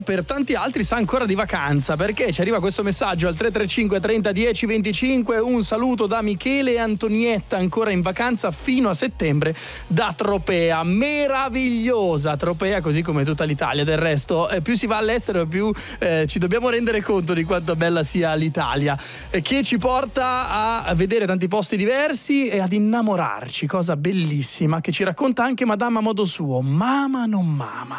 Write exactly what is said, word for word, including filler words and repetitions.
Per tanti altri sa ancora di vacanza, perché ci arriva questo messaggio al tre tre cinque trenta dieci venticinque. Un saluto da Michele e Antonietta, ancora in vacanza fino a settembre da Tropea. Meravigliosa Tropea, così come tutta l'Italia. Del resto eh, più si va all'estero più eh, ci dobbiamo rendere conto di quanto bella sia l'Italia, eh, che ci porta a vedere tanti posti diversi e ad innamorarci, cosa bellissima che ci racconta anche Madame a modo suo. Mama non mama.